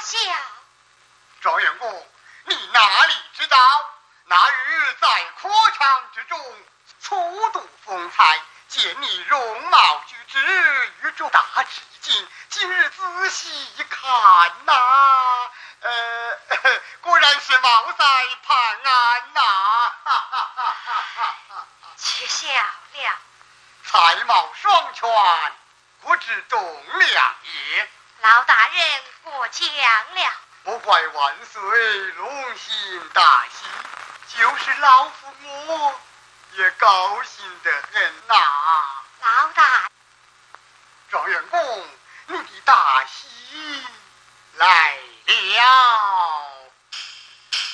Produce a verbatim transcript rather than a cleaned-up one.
小。 状元公，你哪里知道？那日在科场之中，初睹风采，见你容貌举止与众大致敬，今日仔细一看呐、啊，呃，果然是毛塞潘安呐、啊！ 且笑了。 才貌双全，不知栋梁也。 老大人过奖了。 不怪万岁龙心大喜，就是老夫我也高兴得很呐、啊。 老大， 状元公，你的大喜来了。